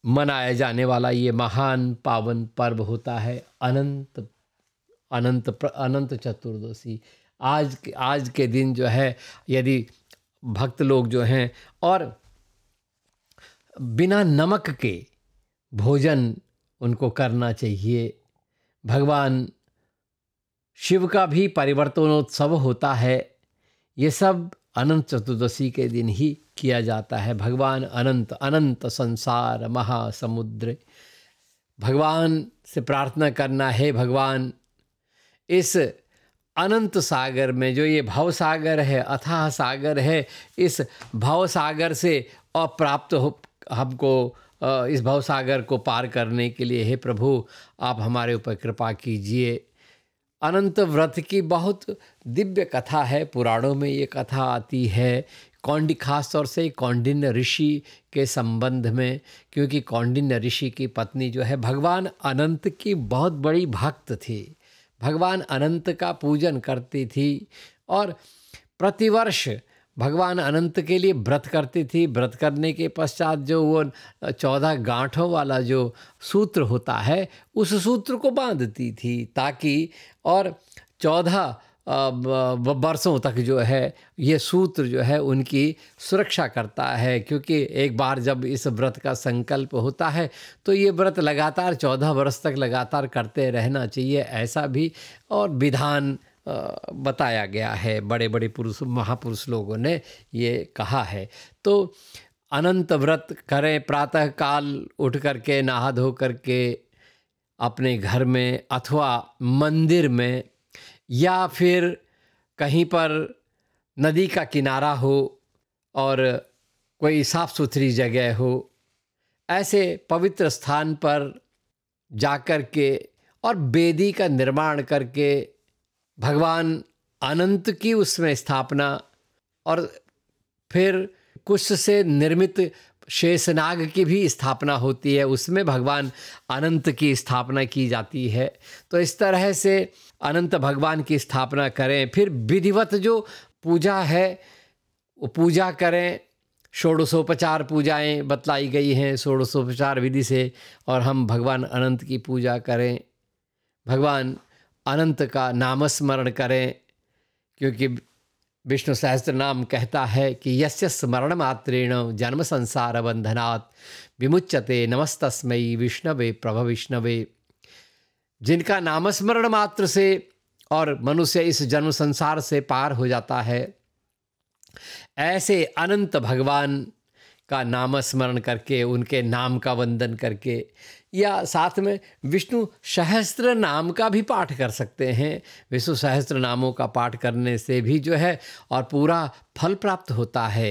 मनाया जाने वाला ये महान पावन पर्व होता है अनंत अनंत चतुर्दशी। आज के दिन जो है, यदि भक्त लोग जो हैं और बिना नमक के भोजन उनको करना चाहिए। भगवान शिव का भी परिवर्तनोत्सव होता है। ये सब अनंत चतुर्दशी के दिन ही किया जाता है। भगवान अनंत अनंत संसार महासमुद्र, भगवान से प्रार्थना करना है, भगवान इस अनंत सागर में, जो ये भव सागर है, अथाह सागर है, इस भव सागर से अप्राप्त हो हमको, इस भव सागर को पार करने के लिए हे प्रभु आप हमारे ऊपर कृपा कीजिए। अनंत व्रत की बहुत दिव्य कथा है, पुराणों में ये कथा आती है। खास तौर से कौंडिन्य ऋषि के संबंध में, क्योंकि कौंडिन्य ऋषि की पत्नी जो है भगवान अनंत की बहुत बड़ी भक्त थी, भगवान अनंत का पूजन करती थी और प्रतिवर्ष भगवान अनंत के लिए व्रत करती थी। व्रत करने के पश्चात जो वो 14 गांठों वाला जो सूत्र होता है, उस सूत्र को बांधती थी, ताकि और 14 वर्षों तक जो है ये सूत्र जो है उनकी सुरक्षा करता है। क्योंकि एक बार जब इस व्रत का संकल्प होता है तो ये व्रत लगातार 14 वर्ष तक लगातार करते रहना चाहिए, ऐसा भी और विधान बताया गया है। बड़े बड़े पुरुष महापुरुष लोगों ने ये कहा है। तो अनंत व्रत करें, प्रातः काल उठ करके नहा धो करके अपने घर में अथवा मंदिर में या फिर कहीं पर नदी का किनारा हो और कोई साफ सुथरी जगह हो, ऐसे पवित्र स्थान पर जाकर के और वेदी का निर्माण करके भगवान अनंत की उसमें स्थापना, और फिर कुश से निर्मित शेषनाग की भी स्थापना होती है, उसमें भगवान अनंत की स्थापना की जाती है। तो इस तरह से अनंत भगवान की स्थापना करें। फिर विधिवत जो पूजा है वो पूजा करें। षोडशोपचार पूजाएं बतलाई गई हैं, षोडशोपचार विधि से, और हम भगवान अनंत की पूजा करें, भगवान अनंत का नामस्मरण करें। क्योंकि विष्णु सहस्त्र नाम कहता है कि यस्य स्मरण मात्रेण जन्म संसार बंधनात् विमुच्यते नमस्तस्मै विष्णवे प्रभ विष्णवे। जिनका नामस्मरण मात्र से और मनुष्य इस जन्म संसार से पार हो जाता है, ऐसे अनंत भगवान का नामस्मरण करके, उनके नाम का वंदन करके, या साथ में विष्णु सहस्त्र नाम का भी पाठ कर सकते हैं। विष्णु सहस्त्र नामों का पाठ करने से भी जो है और पूरा फल प्राप्त होता है।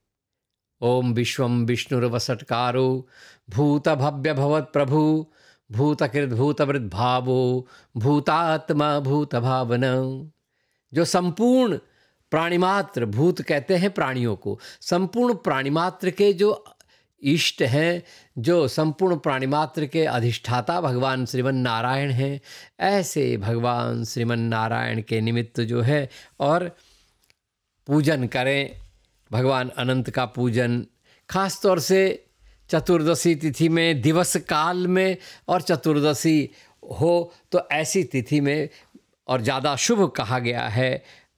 ओम विश्वम विष्णुर्वसटकारो भूत भव्य भवत प्रभु भूतकृत भूतवृद् भावो भूतात्मा भूत भावन। जो संपूर्ण प्राणिमात्र, भूत कहते हैं प्राणियों को, संपूर्ण प्राणिमात्र के जो इष्ट हैं, जो संपूर्ण प्राणिमात्र के अधिष्ठाता भगवान श्रीमन नारायण हैं, ऐसे भगवान श्रीमन नारायण के निमित्त जो है और पूजन करें, भगवान अनंत का पूजन। खास तौर से चतुर्दशी तिथि में, दिवस काल में, और चतुर्दशी हो तो ऐसी तिथि में और ज़्यादा शुभ कहा गया है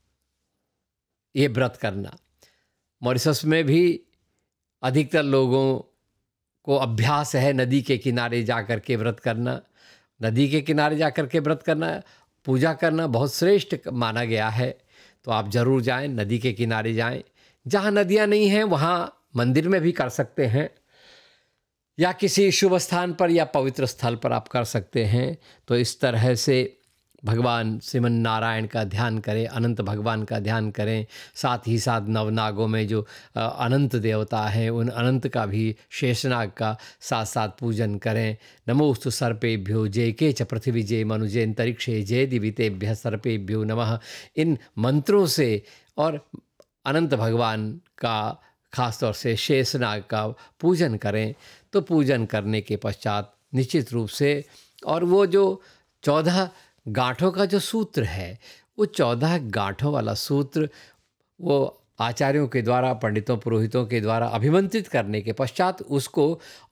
ये व्रत करना। मॉरिशस में भी अधिकतर लोगों को अभ्यास है नदी के किनारे जाकर के व्रत करना। नदी के किनारे जाकर के व्रत करना, पूजा करना बहुत श्रेष्ठ माना गया है। तो आप ज़रूर जाएं, नदी के किनारे जाएं। जहाँ नदियाँ नहीं हैं वहाँ मंदिर में भी कर सकते हैं, या किसी शुभ स्थान पर या पवित्र स्थल पर आप कर सकते हैं। तो इस तरह से भगवान श्रीमन नारायण का ध्यान करें, अनंत भगवान का ध्यान करें। साथ ही साथ नवनागों में जो अनंत देवता हैं, उन अनंत का भी, शेषनाग का साथ साथ पूजन करें। नमोस्तु सर्पेभ्यो जय के च पृथ्वी जय मनुजय अंतरिक्षे जय दिवितेभ्य सर्पेभ्यो नमः। इन मंत्रों से और अनंत भगवान का, खासतौर से शेषनाग का पूजन करें। तो पूजन करने के पश्चात निश्चित रूप से, और वो जो 14 गांठों का जो सूत्र है, वो 14 गांठों वाला सूत्र वो आचार्यों के द्वारा, पंडितों पुरोहितों के द्वारा अभिमंत्रित करने के पश्चात उसको